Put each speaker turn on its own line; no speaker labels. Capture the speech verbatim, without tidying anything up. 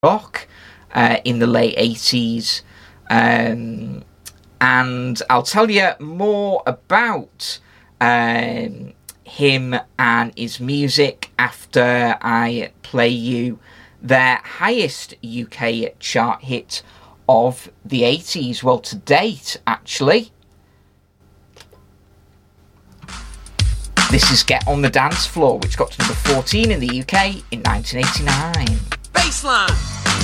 rock uh, in the late eighties. Um, and I'll tell you more about um, him and his music after I play you their highest U K chart hit of the eighties. Well, to date, actually. This is Get on the Dance Floor, which got to number fourteen in the U K in nineteen eighty-nine.
Baseline!